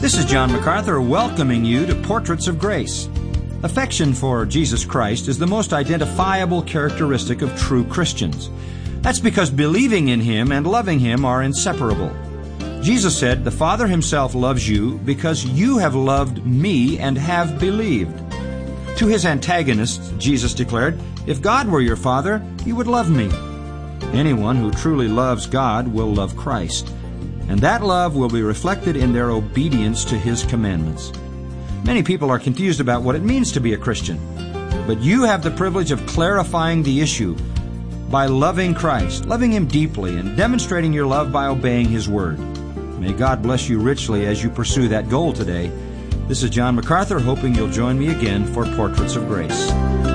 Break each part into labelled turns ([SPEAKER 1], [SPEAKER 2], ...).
[SPEAKER 1] This is John MacArthur welcoming you to Portraits of Grace. Affection for Jesus Christ is the most identifiable characteristic of true Christians. That's because believing in Him and loving Him are inseparable. Jesus said, "The Father Himself loves you because you have loved me and have believed." To His antagonists, Jesus declared, "If God were your Father, you would love me." Anyone who truly loves God will love Christ, and that love will be reflected in their obedience to His commandments. Many people are confused about what it means to be a Christian, but you have the privilege of clarifying the issue by loving Christ, loving Him deeply, and demonstrating your love by obeying His Word. May God bless you richly as you pursue that goal today. This is John MacArthur, hoping you'll join me again for Portraits of Grace.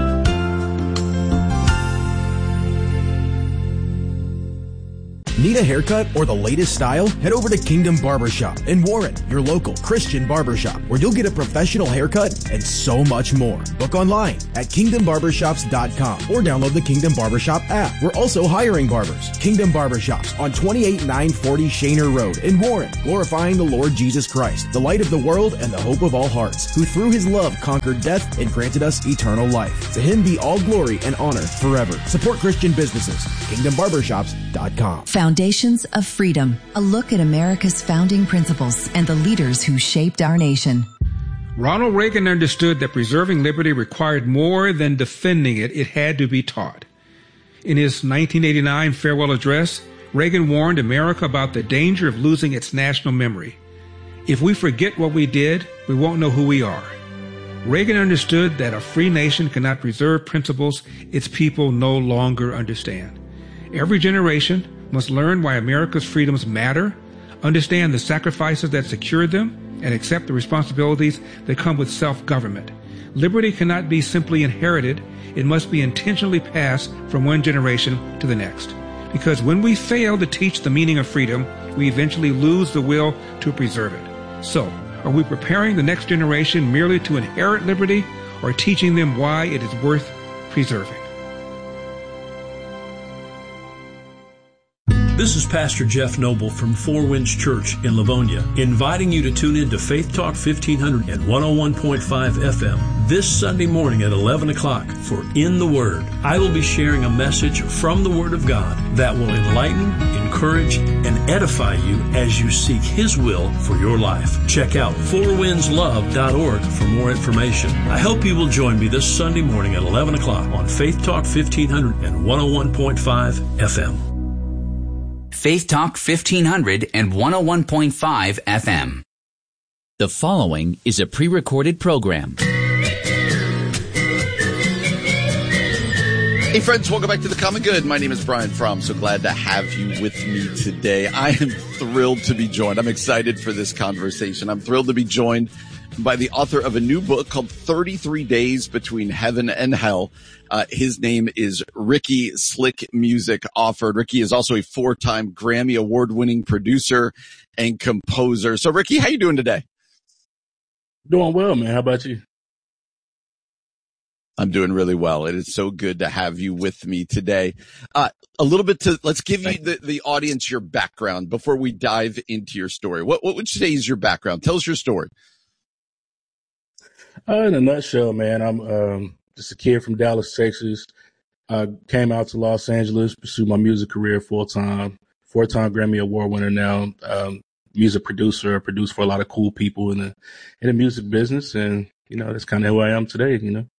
[SPEAKER 2] Need a haircut or the latest style? Head over to Kingdom Barbershop in Warren, your local Christian barbershop, where you'll get a professional haircut and so much more. Book online at kingdombarbershops.com or download the Kingdom Barbershop app. We're also hiring barbers. Kingdom Barbershops on 28940 Shaner Road in Warren, glorifying the Lord Jesus Christ, the light of the world and the hope of all hearts, who through His love conquered death and granted us eternal life. To Him be all glory and honor forever. Support Christian businesses. KingdomBarbershops.com.
[SPEAKER 3] Foundations of Freedom, a look at America's founding principles and the leaders who shaped our nation.
[SPEAKER 4] Ronald Reagan understood that preserving liberty required more than defending it. It had to be taught. In his 1989 farewell address, Reagan warned America about the danger of losing its national memory. If we forget what we did, we won't know who we are. Reagan understood that a free nation cannot preserve principles its people no longer understand. Every generation must learn why America's freedoms matter, understand the sacrifices that secured them, and accept the responsibilities that come with self-government. Liberty cannot be simply inherited. It must be intentionally passed from one generation to the next. Because when we fail to teach the meaning of freedom, we eventually lose the will to preserve it. So, are we preparing the next generation merely to inherit liberty, or teaching them why it is worth preserving?
[SPEAKER 5] This is Pastor Jeff Noble from Four Winds Church in Livonia, inviting you to tune in to Faith Talk 1500 and 101.5 FM this Sunday morning at 11 o'clock for In the Word. I will be sharing a message from the Word of God that will enlighten, encourage, and edify you as you seek His will for your life. Check out fourwindslove.org for more information. I hope you will join me this Sunday morning at 11 o'clock on Faith Talk 1500 and 101.5 FM.
[SPEAKER 6] Faith Talk 1500 and 101.5 FM. The following is a pre-recorded program.
[SPEAKER 7] Hey friends, welcome back to The Common Good. My name is Brian Fromm. So glad to have you with me today. I am thrilled to be joined. I'm excited for this conversation. I'm thrilled to be joined by the author of a new book called 33 Days Between Heaven and Hell. His name is Ricky Slick Music Offered. Ricky is also a 4-time Grammy Award-winning producer and composer. So Ricky, how you doing today?
[SPEAKER 8] Doing well, man. How about you?
[SPEAKER 7] I'm doing really well. It is so good to have you with me today. A little bit let's give you the audience your background before we dive into your story. What would you say is your background? Tell us your story.
[SPEAKER 8] In a nutshell, man, I'm just a kid from Dallas, Texas. I came out to Los Angeles, pursued my music career full-time, 4-time Grammy Award winner now, music producer. I produce for a lot of cool people in the music business. And, you know, that's kind of who I am today, you know.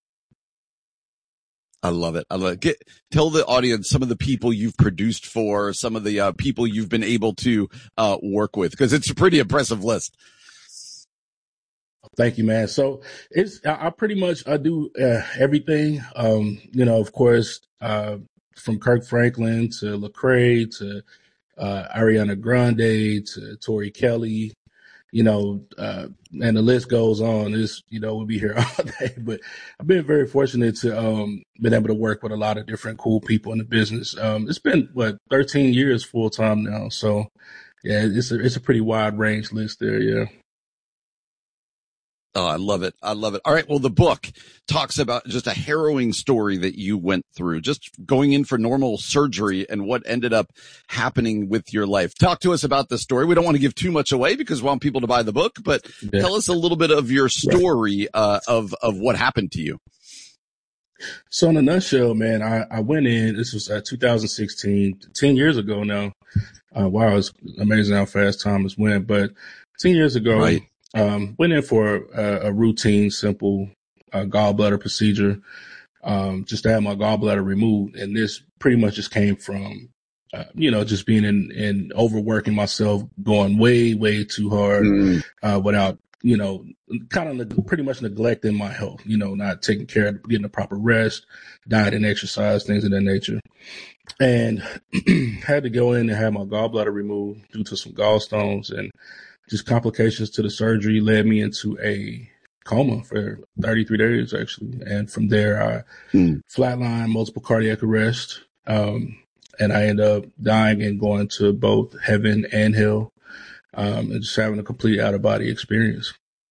[SPEAKER 7] I love it. Tell the audience some of the people you've produced for, some of the people you've been able to work with, because it's a pretty impressive list.
[SPEAKER 8] Thank you, man. So I pretty much do everything. You know, of course, from Kirk Franklin to Lecrae to Ariana Grande to Tori Kelly, you know, and the list goes on. We'll be here all day, but I've been very fortunate to been able to work with a lot of different cool people in the business. It's been 13 years full time now. So yeah, it's a pretty wide range list there. Yeah.
[SPEAKER 7] Oh, I love it. I love it. All right. Well, the book talks about just a harrowing story that you went through, just going in for normal surgery and what ended up happening with your life. Talk to us about the story. We don't want to give too much away because we want people to buy the book, but tell us a little bit of your story, of what happened to you.
[SPEAKER 8] So in a nutshell, man, I went in, this was 2016, 10 years ago now. Wow, it's amazing how fast time has went, but 10 years ago,
[SPEAKER 7] right.
[SPEAKER 8] Went in for a routine, simple gallbladder procedure, just to have my gallbladder removed. And this pretty much just came from, just being in overworking myself, going way, way too hard without, kind of pretty much neglecting my health, not taking care of getting the proper rest, diet and exercise, things of that nature. And had to go in and have my gallbladder removed due to some gallstones, and just complications to the surgery led me into a coma for 33 days, actually. And from there, I flatlined, multiple cardiac arrest. And I ended up dying and going to both heaven and hell, and just having a complete out-of-body experience.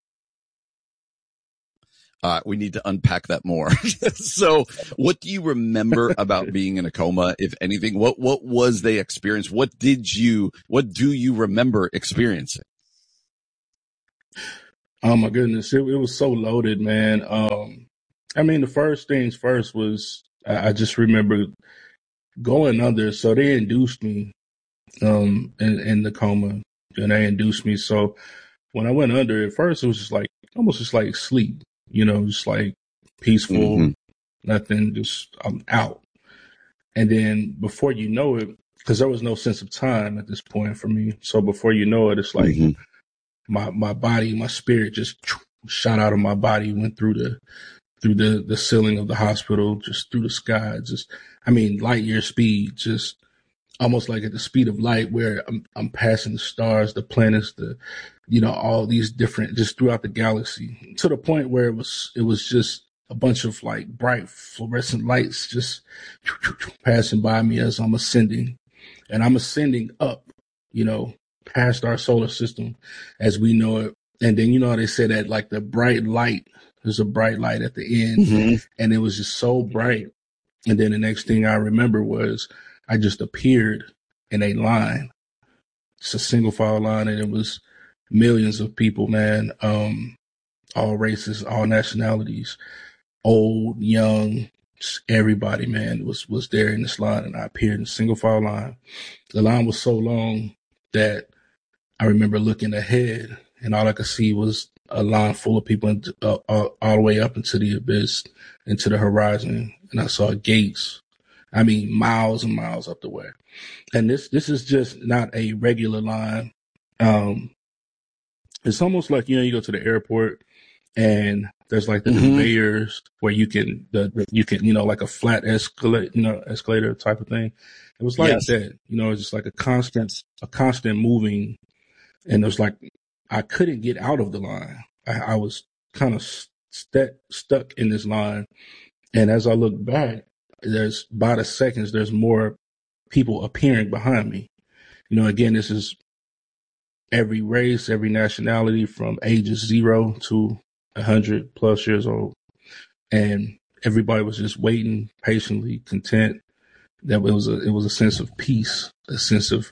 [SPEAKER 7] We need to unpack that more. So what do you remember about being in a coma, if anything? What was the experience? What do you remember experiencing?
[SPEAKER 8] Oh my goodness. It was so loaded, man. The first things first was I just remember going under. So they induced me, in the coma, and they induced me. So when I went under, at first it was just like, almost just like sleep, just like peaceful, nothing, just I'm out. And then before you know it, because there was no sense of time at this point for me. So before you know it, it's like, my body, my spirit just shot out of my body, went through the ceiling of the hospital, just through the sky, light year speed, just almost like at the speed of light, where I'm passing the stars, the planets, all these different, just throughout the galaxy, to the point where it was just a bunch of like bright fluorescent lights just passing by me as I'm ascending, and I'm ascending up, past our solar system as we know it. And then, how they say that like the bright light, there's a bright light at the end, and it was just so bright. And then the next thing I remember was I just appeared in a line. It's a single file line, and it was millions of people, man. All races, all nationalities, old, young, everybody, man, was there in this line, and I appeared in a single file line. The line was so long that I remember looking ahead, and all I could see was a line full of people all the way up into the abyss, into the horizon. And I saw gates, miles and miles up the way. And this is just not a regular line. It's almost like, you go to the airport and there's like the conveyors where you can, like a flat escalator type of thing. It was like that, it's just like a constant moving. And it was like, I couldn't get out of the line. I was kind of stuck in this line. And as I look back, by the seconds, there's more people appearing behind me. Again, this is every race, every nationality from ages 0 to 100 plus years old. And everybody was just waiting patiently, content. That it was a sense of peace, a sense of,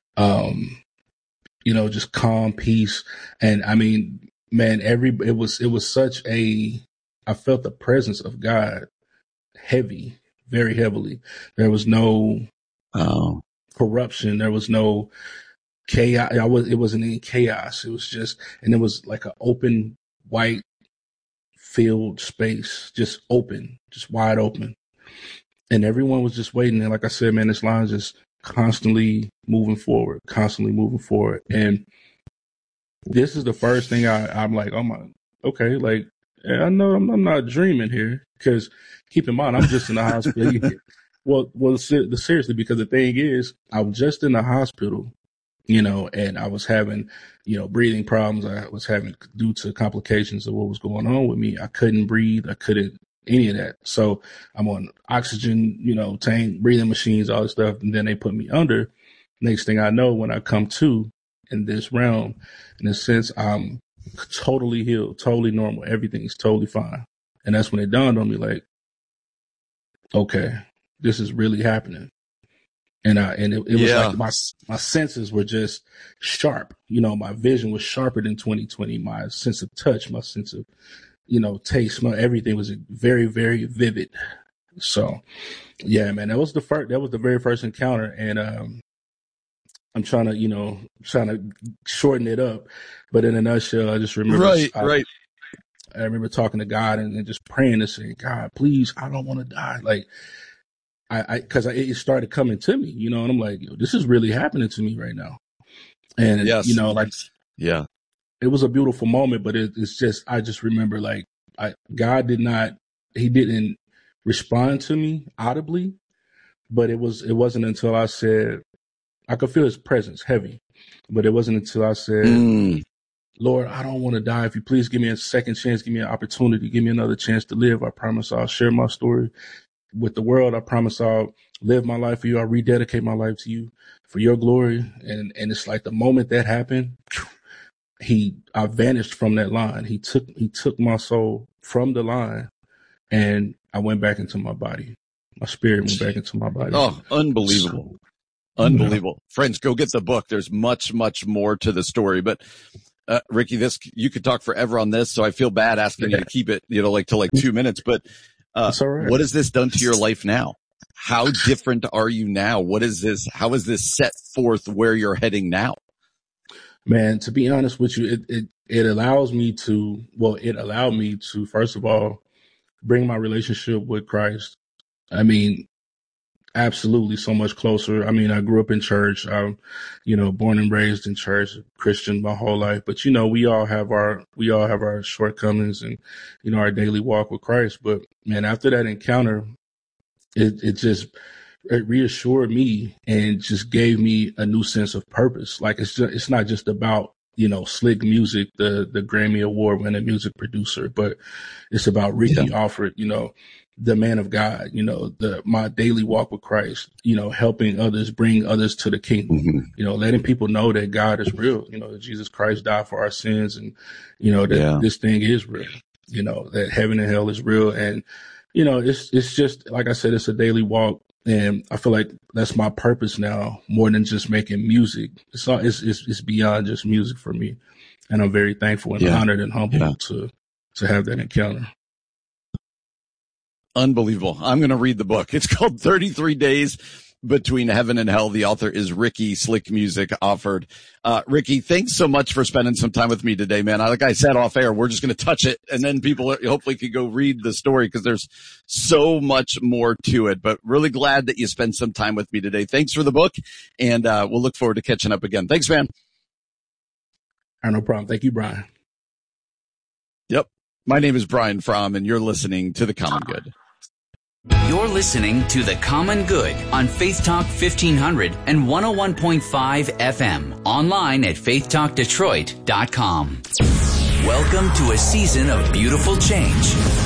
[SPEAKER 8] just calm, peace. And man, it was such I felt the presence of God heavy, very heavily. There was no corruption. There was no chaos. It wasn't any chaos. It was just, and it was like an open, white filled space, just open, just wide open. And everyone was just waiting. And like I said, man, this line is just constantly moving forward. And this is the first thing I'm like, oh my, okay, like, I know I'm not dreaming here, because keep in mind, I'm just in the hospital. Well, seriously, because the thing is, I was just in the hospital, and I was having, breathing problems. I was having, due to complications of what was going on with me. I couldn't breathe. I couldn't any of that. So I'm on oxygen, tank, breathing machines, all this stuff. And then they put me under. Next thing I know, when I come to in this realm, in a sense, I'm totally healed, totally normal. Everything's totally fine. And that's when it dawned on me, like, okay, this is really happening. And it was like my senses were just sharp. You know, my vision was sharper than 2020. My sense of touch, my sense of, you know, taste, everything was very, very vivid. So, yeah, man, that was the very first encounter. And I'm trying to shorten it up. But in a nutshell, I just remember. Right. I remember talking to God and just praying and saying, God, please, I don't want to die. Like, because it started coming to me, you know, and I'm like, yo, this is really happening to me right now. And, you know, like,
[SPEAKER 7] yeah,
[SPEAKER 8] it was a beautiful moment, but it's just, I just remember, like, God didn't respond to me audibly, but it wasn't until I said, I could feel his presence heavy, but it wasn't until I said, Lord, I don't want to die. If you please give me a second chance, give me an opportunity, give me another chance to live. I promise I'll share my story with the world. I promise I'll live my life for you. I'll rededicate my life to you for your glory. And it's like the moment that happened, I vanished from that line. He took my soul from the line, and I went back into my body. My spirit went back into my body.
[SPEAKER 7] Oh, unbelievable. Unbelievable. Friends, go get the book. there's much, much more to the story, but Ricky, you could talk forever on this, so I feel bad asking you to keep it, you know, like to 2 minutes, but what has this done to your life now? How different are you now? How is this set forth where you're heading now?
[SPEAKER 8] Man, to be honest with you, it allowed me to, first of all, bring my relationship with Christ. I mean, absolutely so much closer. I mean, I grew up in church. I'm, born and raised in church, Christian my whole life. But, we all have our shortcomings and, our daily walk with Christ. But man, after that encounter, it reassured me and just gave me a new sense of purpose. Like it's not just about, slick music, the Grammy Award winning music producer, but it's about Ricky Alford, the man of God, my daily walk with Christ, helping others, bring others to the kingdom, letting people know that God is real, that Jesus Christ died for our sins and, that this thing is real, that heaven and hell is real. And, it's just, like I said, it's a daily walk. And I feel like that's my purpose now, more than just making music. It's beyond just music for me. And I'm very thankful and honored and humbled to have that encounter.
[SPEAKER 7] Unbelievable. I'm going to read the book. It's called 33 Days Between Heaven and Hell. The author is Ricky Slick Music Alford. Ricky, thanks so much for spending some time with me today, man. Like I said off air, we're just going to touch it and then people hopefully could go read the story because there's so much more to it, but really glad that you spent some time with me today. Thanks for the book. And, we'll look forward to catching up again. Thanks, man.
[SPEAKER 8] No problem. Thank you, Brian.
[SPEAKER 7] Yep. My name is Brian Fromm and you're listening to The Common Good.
[SPEAKER 6] You're listening to The Common Good on Faith Talk 1500 and 101.5 FM. Online at faithtalkdetroit.com. Welcome to a season of beautiful change.